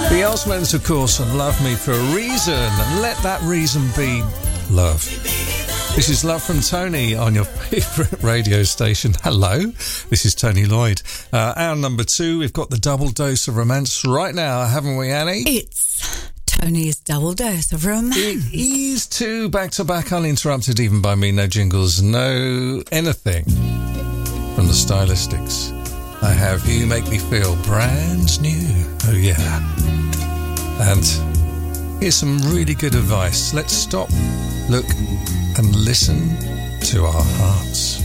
The Osmonds, of course, and Love Me for a Reason, and let that reason be love. This is Love from Tony on your favourite radio station. Hello, this is Tony Lloyd. Hour number 2, we've got the double dose of romance right now, haven't we, Annie? It's Tony's double dose of romance. It is 2 back-to-back, uninterrupted even by me, no jingles, no anything from the stylistics. I have You Make Me Feel Brand New. Oh, yeah. And here's some really good advice. Let's stop, look, and listen to our hearts.